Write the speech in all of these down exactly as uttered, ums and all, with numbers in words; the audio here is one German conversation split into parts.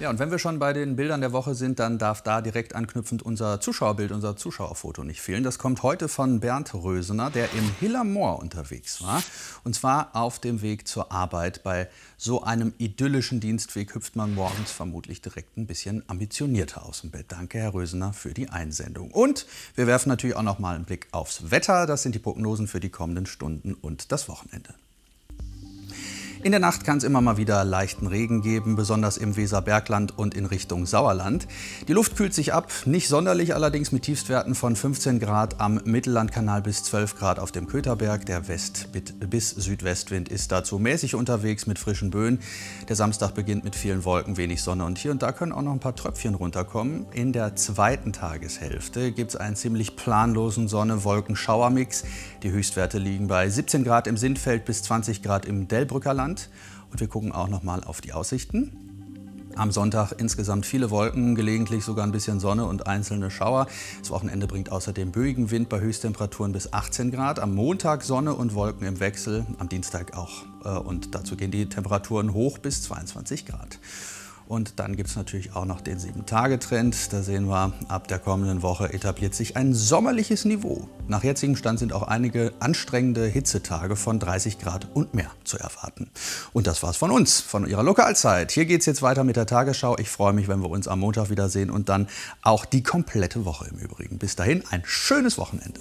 Ja, und wenn wir schon bei den Bildern der Woche sind, dann darf da direkt anknüpfend unser Zuschauerbild, unser Zuschauerfoto nicht fehlen. Das kommt heute von Bernd Rösener, der im Hiller Moor unterwegs war. Und zwar auf dem Weg zur Arbeit. Bei so einem idyllischen Dienstweg hüpft man morgens vermutlich direkt ein bisschen ambitionierter aus dem Bett. Danke, Herr Rösener, für die Einsendung. Und wir werfen natürlich auch noch mal einen Blick aufs Wetter. Das sind die Prognosen für die kommenden Stunden und das Wochenende. In der Nacht kann es immer mal wieder leichten Regen geben, besonders im Weserbergland und in Richtung Sauerland. Die Luft kühlt sich ab, nicht sonderlich allerdings, mit Tiefstwerten von fünfzehn Grad am Mittellandkanal bis zwölf Grad auf dem Kötherberg. Der West- bis Südwestwind ist dazu mäßig unterwegs mit frischen Böen. Der Samstag beginnt mit vielen Wolken, wenig Sonne und hier und da können auch noch ein paar Tröpfchen runterkommen. In der zweiten Tageshälfte gibt es einen ziemlich planlosen Sonne-Wolken-Schauermix. Die Höchstwerte liegen bei siebzehn Grad im Sindfeld bis zwanzig Grad im Delbrücker Land. Und wir gucken auch noch mal auf die Aussichten. Am Sonntag insgesamt viele Wolken, gelegentlich sogar ein bisschen Sonne und einzelne Schauer. Das Wochenende bringt außerdem böigen Wind bei Höchsttemperaturen bis achtzehn Grad. Am Montag Sonne und Wolken im Wechsel, am Dienstag auch. Und dazu gehen die Temperaturen hoch bis zweiundzwanzig Grad. Und dann gibt es natürlich auch noch den sieben-Tage-Trend. Da sehen wir, ab der kommenden Woche etabliert sich ein sommerliches Niveau. Nach jetzigem Stand sind auch einige anstrengende Hitzetage von dreißig Grad und mehr zu erwarten. Und das war's von uns, von Ihrer Lokalzeit. Hier geht's jetzt weiter mit der Tagesschau. Ich freue mich, wenn wir uns am Montag wiedersehen und dann auch die komplette Woche im Übrigen. Bis dahin ein schönes Wochenende.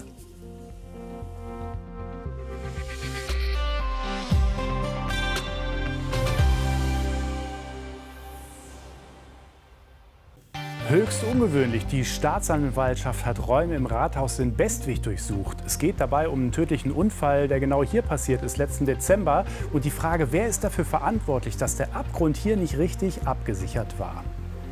Höchst ungewöhnlich. Die Staatsanwaltschaft hat Räume im Rathaus in Bestwig durchsucht. Es geht dabei um einen tödlichen Unfall, der genau hier passiert ist, letzten Dezember. Und die Frage, wer ist dafür verantwortlich, dass der Abgrund hier nicht richtig abgesichert war?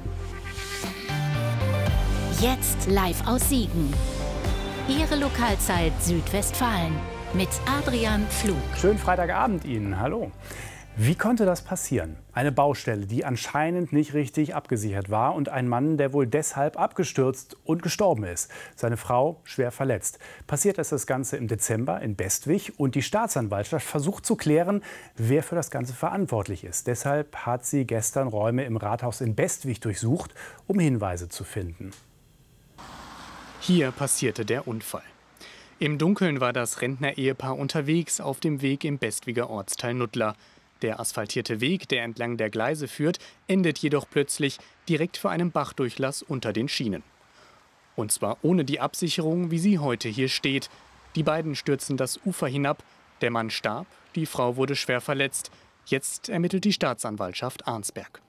Jetzt live aus Siegen. Ihre Lokalzeit Südwestfalen mit Adrian Pflug. Schönen Freitagabend Ihnen. Hallo. Wie konnte das passieren? Eine Baustelle, die anscheinend nicht richtig abgesichert war und ein Mann, der wohl deshalb abgestürzt und gestorben ist. Seine Frau schwer verletzt. Passiert ist das Ganze im Dezember in Bestwig und die Staatsanwaltschaft versucht zu klären, wer für das Ganze verantwortlich ist. Deshalb hat sie gestern Räume im Rathaus in Bestwig durchsucht, um Hinweise zu finden. Hier passierte der Unfall. Im Dunkeln war das Rentner-Ehepaar unterwegs auf dem Weg im Bestwiger Ortsteil Nuttlar. Der asphaltierte Weg, der entlang der Gleise führt, endet jedoch plötzlich direkt vor einem Bachdurchlass unter den Schienen. Und zwar ohne die Absicherung, wie sie heute hier steht. Die beiden stürzen das Ufer hinab, der Mann starb, die Frau wurde schwer verletzt. Jetzt ermittelt die Staatsanwaltschaft Arnsberg.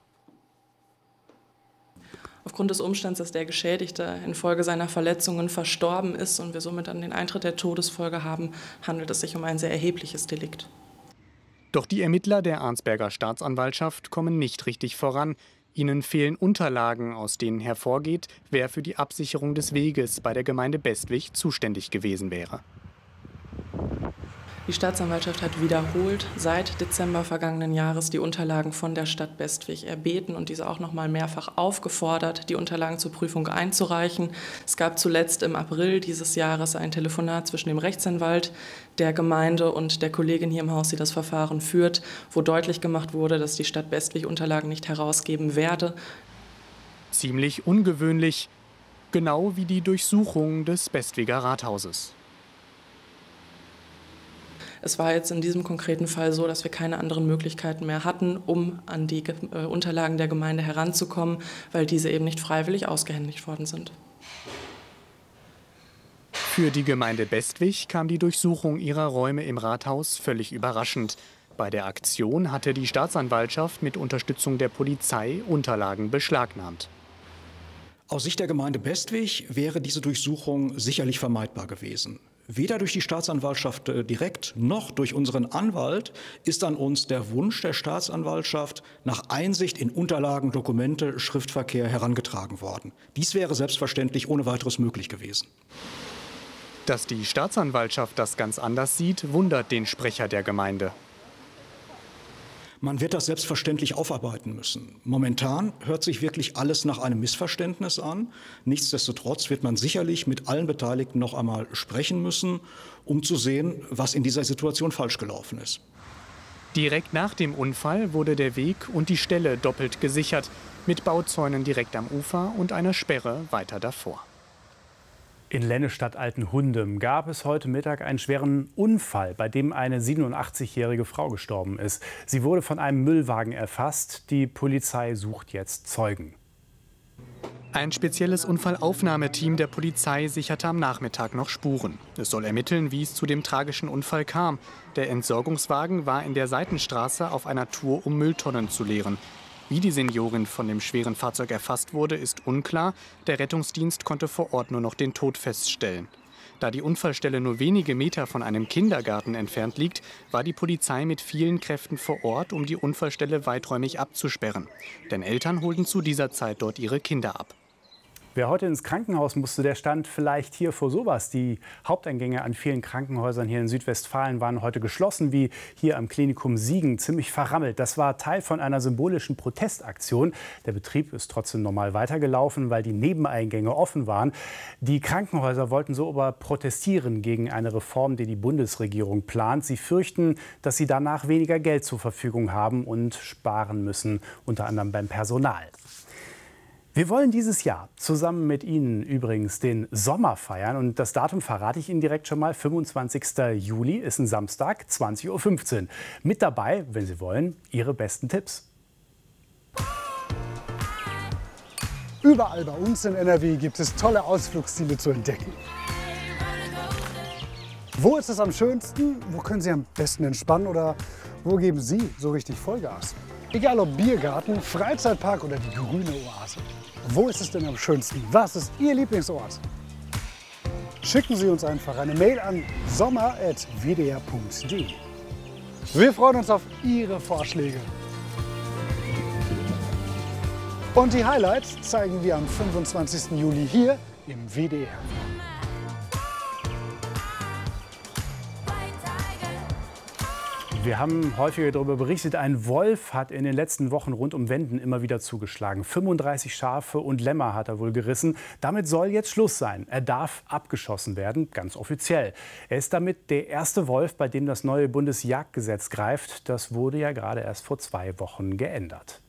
Aufgrund des Umstands, dass der Geschädigte infolge seiner Verletzungen verstorben ist und wir somit dann den Eintritt der Todesfolge haben, handelt es sich um ein sehr erhebliches Delikt. Doch die Ermittler der Arnsberger Staatsanwaltschaft kommen nicht richtig voran. Ihnen fehlen Unterlagen, aus denen hervorgeht, wer für die Absicherung des Weges bei der Gemeinde Bestwig zuständig gewesen wäre. Die Staatsanwaltschaft hat wiederholt seit Dezember vergangenen Jahres die Unterlagen von der Stadt Bestwig erbeten und diese auch noch mal mehrfach aufgefordert, die Unterlagen zur Prüfung einzureichen. Es gab zuletzt im April dieses Jahres ein Telefonat zwischen dem Rechtsanwalt der Gemeinde und der Kollegin hier im Haus, die das Verfahren führt, wo deutlich gemacht wurde, dass die Stadt Bestwig Unterlagen nicht herausgeben werde. Ziemlich ungewöhnlich, genau wie die Durchsuchung des Bestwiger Rathauses. Es war jetzt in diesem konkreten Fall so, dass wir keine anderen Möglichkeiten mehr hatten, um an die äh, Unterlagen der Gemeinde heranzukommen, weil diese eben nicht freiwillig ausgehändigt worden sind. Für die Gemeinde Bestwig kam die Durchsuchung ihrer Räume im Rathaus völlig überraschend. Bei der Aktion hatte die Staatsanwaltschaft mit Unterstützung der Polizei Unterlagen beschlagnahmt. Aus Sicht der Gemeinde Bestwig wäre diese Durchsuchung sicherlich vermeidbar gewesen. Weder durch die Staatsanwaltschaft direkt noch durch unseren Anwalt ist an uns der Wunsch der Staatsanwaltschaft nach Einsicht in Unterlagen, Dokumente, Schriftverkehr herangetragen worden. Dies wäre selbstverständlich ohne weiteres möglich gewesen. Dass die Staatsanwaltschaft das ganz anders sieht, wundert den Sprecher der Gemeinde. Man wird das selbstverständlich aufarbeiten müssen. Momentan hört sich wirklich alles nach einem Missverständnis an. Nichtsdestotrotz wird man sicherlich mit allen Beteiligten noch einmal sprechen müssen, um zu sehen, was in dieser Situation falsch gelaufen ist. Direkt nach dem Unfall wurde der Weg und die Stelle doppelt gesichert, mit Bauzäunen direkt am Ufer und einer Sperre weiter davor. In Lennestadt-Altenhundem gab es heute Mittag einen schweren Unfall, bei dem eine siebenundachtzigjährige Frau gestorben ist. Sie wurde von einem Müllwagen erfasst. Die Polizei sucht jetzt Zeugen. Ein spezielles Unfallaufnahmeteam der Polizei sicherte am Nachmittag noch Spuren. Es soll ermitteln, wie es zu dem tragischen Unfall kam. Der Entsorgungswagen war in der Seitenstraße auf einer Tour, um Mülltonnen zu leeren. Wie die Seniorin von dem schweren Fahrzeug erfasst wurde, ist unklar. Der Rettungsdienst konnte vor Ort nur noch den Tod feststellen. Da die Unfallstelle nur wenige Meter von einem Kindergarten entfernt liegt, war die Polizei mit vielen Kräften vor Ort, um die Unfallstelle weiträumig abzusperren. Denn Eltern holten zu dieser Zeit dort ihre Kinder ab. Wer heute ins Krankenhaus musste, der stand vielleicht hier vor sowas. Die Haupteingänge an vielen Krankenhäusern hier in Südwestfalen waren heute geschlossen, wie hier am Klinikum Siegen, ziemlich verrammelt. Das war Teil von einer symbolischen Protestaktion. Der Betrieb ist trotzdem normal weitergelaufen, weil die Nebeneingänge offen waren. Die Krankenhäuser wollten so aber protestieren gegen eine Reform, die die Bundesregierung plant. Sie fürchten, dass sie danach weniger Geld zur Verfügung haben und sparen müssen, unter anderem beim Personal. Wir wollen dieses Jahr zusammen mit Ihnen übrigens den Sommer feiern. Und das Datum verrate ich Ihnen direkt schon mal. fünfundzwanzigster Juli ist ein Samstag, zwanzig Uhr fünfzehn. Mit dabei, wenn Sie wollen, Ihre besten Tipps. Überall bei uns in N R W gibt es tolle Ausflugsziele zu entdecken. Wo ist es am schönsten? Wo können Sie am besten entspannen? Oder wo geben Sie so richtig Vollgas? Egal ob Biergarten, Freizeitpark oder die grüne Oase. Wo ist es denn am schönsten? Was ist Ihr Lieblingsort? Schicken Sie uns einfach eine Mail an sommer at w d r punkt d e. Wir freuen uns auf Ihre Vorschläge. Und die Highlights zeigen wir am fünfundzwanzigsten Juli hier im W D R. Wir haben häufiger darüber berichtet, ein Wolf hat in den letzten Wochen rund um Wenden immer wieder zugeschlagen. fünfunddreißig Schafe und Lämmer hat er wohl gerissen. Damit soll jetzt Schluss sein. Er darf abgeschossen werden, ganz offiziell. Er ist damit der erste Wolf, bei dem das neue Bundesjagdgesetz greift. Das wurde ja gerade erst vor zwei Wochen geändert.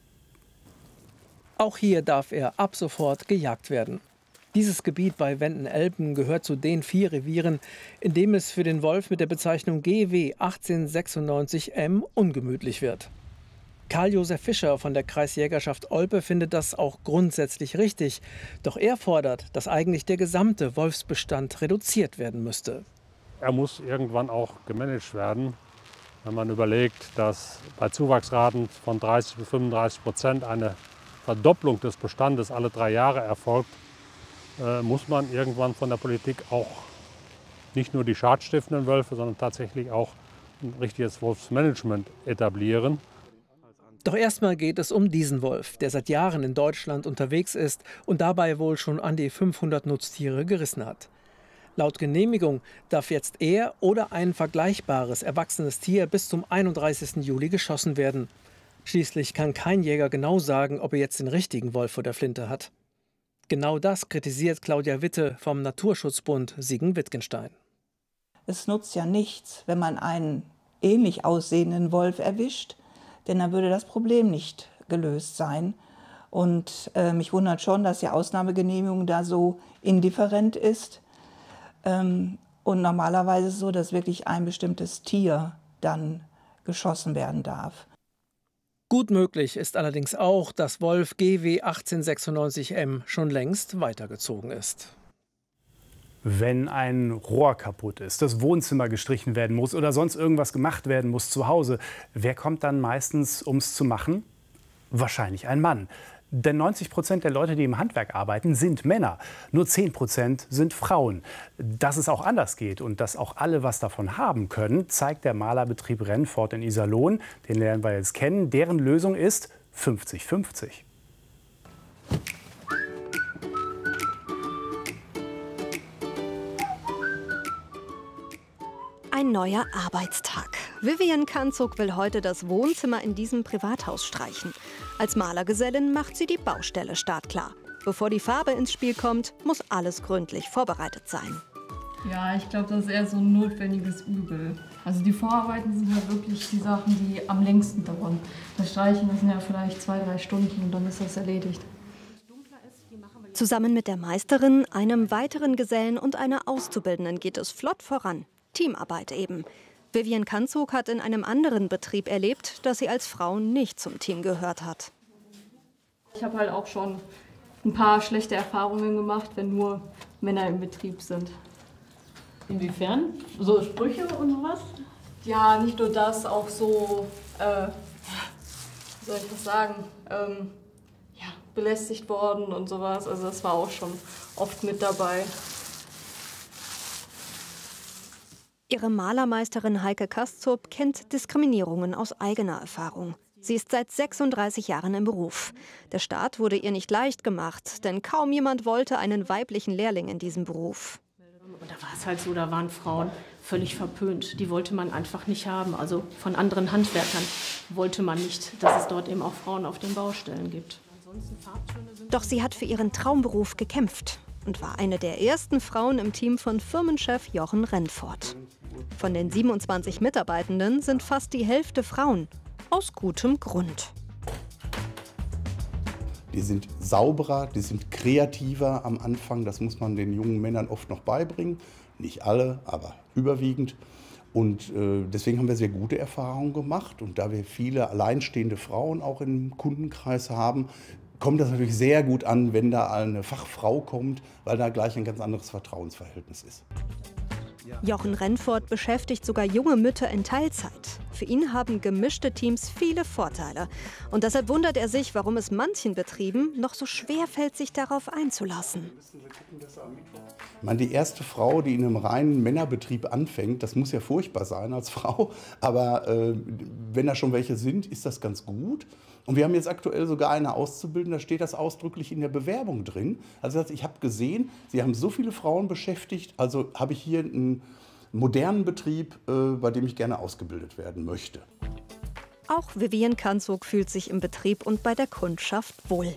Auch hier darf er ab sofort gejagt werden. Dieses Gebiet bei Wenden-Elben gehört zu den vier Revieren, in dem es für den Wolf mit der Bezeichnung G W achtzehnhundertsechsundneunzig M ungemütlich wird. Karl-Josef Fischer von der Kreisjägerschaft Olpe findet das auch grundsätzlich richtig. Doch er fordert, dass eigentlich der gesamte Wolfsbestand reduziert werden müsste. Er muss irgendwann auch gemanagt werden. Wenn man überlegt, dass bei Zuwachsraten von dreißig bis fünfunddreißig Prozent eine Verdopplung des Bestandes alle drei Jahre erfolgt, äh, muss man irgendwann von der Politik auch nicht nur die schadstiftenden Wölfe, sondern tatsächlich auch ein richtiges Wolfsmanagement etablieren. Doch erstmal geht es um diesen Wolf, der seit Jahren in Deutschland unterwegs ist und dabei wohl schon an die fünfhundert Nutztiere gerissen hat. Laut Genehmigung darf jetzt er oder ein vergleichbares erwachsenes Tier bis zum einunddreißigsten Juli geschossen werden. Schließlich kann kein Jäger genau sagen, ob er jetzt den richtigen Wolf vor der Flinte hat. Genau das kritisiert Claudia Witte vom Naturschutzbund Siegen-Wittgenstein. Es nutzt ja nichts, wenn man einen ähnlich aussehenden Wolf erwischt, denn dann würde das Problem nicht gelöst sein. Und äh, mich wundert schon, dass die Ausnahmegenehmigung da so indifferent ist. Ähm, und normalerweise ist es so, dass wirklich ein bestimmtes Tier dann geschossen werden darf. Gut möglich ist allerdings auch, dass Wolf G W achtzehnhundertsechsundneunzig M schon längst weitergezogen ist. Wenn ein Rohr kaputt ist, das Wohnzimmer gestrichen werden muss oder sonst irgendwas gemacht werden muss zu Hause, wer kommt dann meistens, um es zu machen? Wahrscheinlich ein Mann. Denn neunzig Prozent der Leute, die im Handwerk arbeiten, sind Männer. Nur zehn Prozent sind Frauen. Dass es auch anders geht und dass auch alle was davon haben können, zeigt der Malerbetrieb Rennfort in Iserlohn. Den lernen wir jetzt kennen. Deren Lösung ist fünfzig fünfzig. Ein neuer Arbeitstag. Vivian Kanzug will heute das Wohnzimmer in diesem Privathaus streichen. Als Malergesellin macht sie die Baustelle startklar. Bevor die Farbe ins Spiel kommt, muss alles gründlich vorbereitet sein. Ja, ich glaube, das ist eher so ein notwendiges Übel. Also die Vorarbeiten sind halt wirklich die Sachen, die am längsten dauern. Das Streichen, das sind ja vielleicht zwei, drei Stunden und dann ist das erledigt. Zusammen mit der Meisterin, einem weiteren Gesellen und einer Auszubildenden geht es flott voran. Teamarbeit eben. Vivian Kanzog hat in einem anderen Betrieb erlebt, dass sie als Frau nicht zum Team gehört hat. Ich habe halt auch schon ein paar schlechte Erfahrungen gemacht, wenn nur Männer im Betrieb sind. Inwiefern? So Sprüche und sowas? Ja, nicht nur das, auch so, äh, wie soll ich das sagen, ähm, ja, belästigt worden und sowas. Also das war auch schon oft mit dabei. Ihre Malermeisterin Heike Kaszup kennt Diskriminierungen aus eigener Erfahrung. Sie ist seit sechsunddreißig Jahren im Beruf. Der Start wurde ihr nicht leicht gemacht, denn kaum jemand wollte einen weiblichen Lehrling in diesem Beruf. Und da war es halt so, da waren Frauen völlig verpönt. Die wollte man einfach nicht haben. Also von anderen Handwerkern wollte man nicht, dass es dort eben auch Frauen auf den Baustellen gibt. Doch sie hat für ihren Traumberuf gekämpft und war eine der ersten Frauen im Team von Firmenchef Jochen Rennfort. Von den siebenundzwanzig Mitarbeitenden sind fast die Hälfte Frauen. Aus gutem Grund. Die sind sauberer, die sind kreativer am Anfang. Das muss man den jungen Männern oft noch beibringen. Nicht alle, aber überwiegend. Und äh, deswegen haben wir sehr gute Erfahrungen gemacht. Und da wir viele alleinstehende Frauen auch im Kundenkreis haben, kommt das natürlich sehr gut an, wenn da eine Fachfrau kommt, weil da gleich ein ganz anderes Vertrauensverhältnis ist. Jochen Rennfort beschäftigt sogar junge Mütter in Teilzeit. Für ihn haben gemischte Teams viele Vorteile. Und deshalb wundert er sich, warum es manchen Betrieben noch so schwer fällt, sich darauf einzulassen. Ich meine, die erste Frau, die in einem reinen Männerbetrieb anfängt, das muss ja furchtbar sein als Frau. Aber äh, wenn da schon welche sind, ist das ganz gut. Und wir haben jetzt aktuell sogar eine Auszubildende, da steht das ausdrücklich in der Bewerbung drin. Also ich habe gesehen, Sie haben so viele Frauen beschäftigt, also habe ich hier einen modernen Betrieb, äh, bei dem ich gerne ausgebildet werden möchte. Auch Vivian Kanzog fühlt sich im Betrieb und bei der Kundschaft wohl.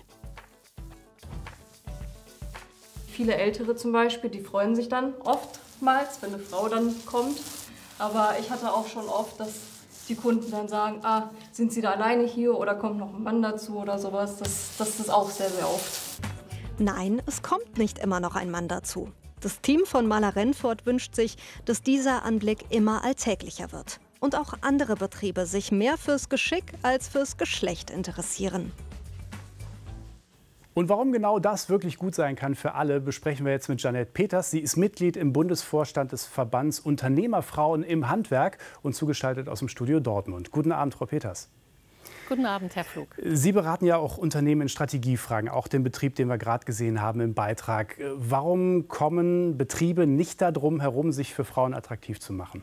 Viele Ältere zum Beispiel, die freuen sich dann oftmals, wenn eine Frau dann kommt. Aber ich hatte auch schon oft, dass die Kunden dann sagen, ah, sind Sie da alleine hier oder kommt noch ein Mann dazu oder sowas. Das, das ist auch sehr, sehr oft. Nein, es kommt nicht immer noch ein Mann dazu. Das Team von Maler Rennfort wünscht sich, dass dieser Anblick immer alltäglicher wird. Und auch andere Betriebe sich mehr fürs Geschick als fürs Geschlecht interessieren. Und warum genau das wirklich gut sein kann für alle, besprechen wir jetzt mit Jeanette Peters. Sie ist Mitglied im Bundesvorstand des Verbands Unternehmerfrauen im Handwerk und zugeschaltet aus dem Studio Dortmund. Guten Abend, Frau Peters. Guten Abend, Herr Pflug. Sie beraten ja auch Unternehmen in Strategiefragen, auch den Betrieb, den wir gerade gesehen haben im Beitrag. Warum kommen Betriebe nicht darum herum, sich für Frauen attraktiv zu machen?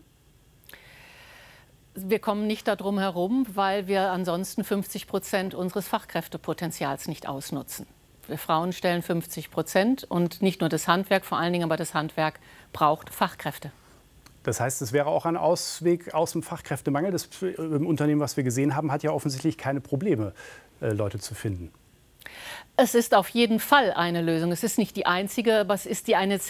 Wir kommen nicht darum herum, weil wir ansonsten fünfzig Prozent unseres Fachkräftepotenzials nicht ausnutzen. Wir Frauen stellen fünfzig Prozent und nicht nur das Handwerk, vor allen Dingen aber das Handwerk braucht Fachkräfte. Das heißt, es wäre auch ein Ausweg aus dem Fachkräftemangel. Das Unternehmen, was wir gesehen haben, hat ja offensichtlich keine Probleme, Leute zu finden. Es ist auf jeden Fall eine Lösung. Es ist nicht die einzige, aber es ist die eine